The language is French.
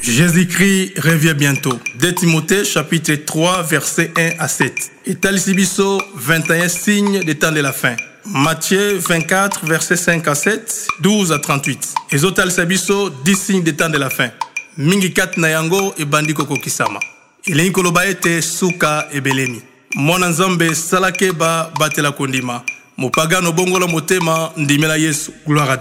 Jésus-Christ revient bientôt. 2 Timothée chapitre 3 versets 1 à 7. Italibiso 21 signes des temps de la fin. Matthieu 24 versets 5 à 7, 12 à 38. Ezotal Sabiso 10 signes des temps de la fin. Mingi kat na yango e bandiko kokisama. Ilengi koloba ete suka ebeleni. Mwana nzambe salake ba batela kondima. Mopagano bongola motema ndimela Yesu. Gloire à Dieu.